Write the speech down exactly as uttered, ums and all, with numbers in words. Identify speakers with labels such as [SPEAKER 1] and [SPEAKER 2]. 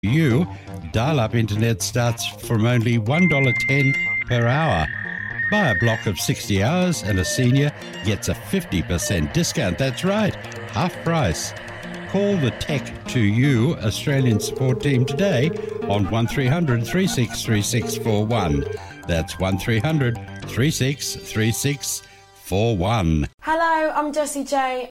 [SPEAKER 1] You, dial-up internet starts from only one dollar ten per hour. Buy a block of sixty hours and a senior gets a fifty percent discount. That's right, half price. Call the Tech to You Australian support team today on one three hundred, three six three six four one. That's one three hundred, three six three six four one.
[SPEAKER 2] Hello, I'm Jessie J